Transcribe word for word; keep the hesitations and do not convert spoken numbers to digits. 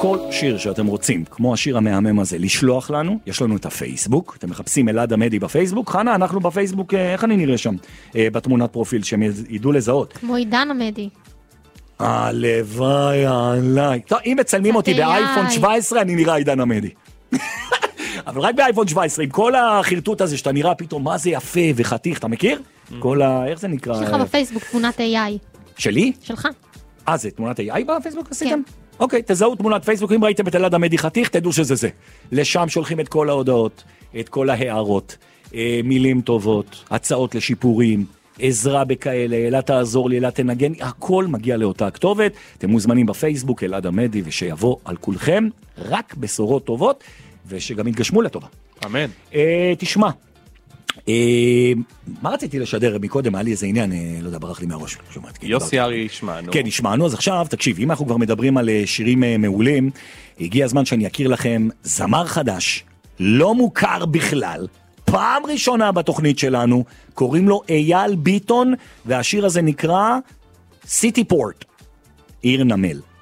כל שיר שאתם רוצים, כמו השיר המהמם הזה, לשלוח לנו, יש לנו את הפייסבוק, אתם מחפשים אלעד עמדי בפייסבוק, חנה, אנחנו בפייסבוק, איך אני נראה שם? בתמונת פרופיל, שהם ידעו לזהות. כמו עידן עמדי. הלוואי עליי. טוב, אם מצלמים אותי באייפון שבע עשרה, אני נראה עידן עמדי. אבל רק באייפון שבע עשרה, עם כל החרטוט הזה, שאתה נראה פתאום, מה זה יפה וחתיך, אתה מכיר? כל ה... איך זה נקרא? שלך בפייסבוק, תמונת איי איי. שלי? שלך. אה, זה תמונת איי איי בפייסבוק עשיתם? אוקיי, תזהו תמונת פייסבוק, אם ראיתם את אלעד עמדי חתיך, תדעו שזה זה. לשם שולחים את כל ההודעות, את כל ההערות, מילים טובות, הצעות לשיפורים, עזרה בכאלה, אלעד תעזור לי, אלעד תנגן, הכל מגיע לאותה הכתובת. אתם מוזמנים בפייסבוק, אלעד עמדי, ושיבוא על כולכם רק בשורות טובות, ושגם יתגשמו לטובה. אמן. תשמע, מה רציתי לשדר מקודם? היה לי איזה עניין, לא יודע, ברח לי מהראש. יוסי ארי ישמענו. כן, ישמענו. אז עכשיו, תקשיב, אם אנחנו כבר מדברים על שירים מעולים, הגיע הזמן שאני אכיר לכם זמר חדש, לא מוכר בכלל, פעם ראשונה בתוכנית שלנו, קוראים לו אייל ביטון, והשיר הזה נקרא סיטי פורט, עיר נמל.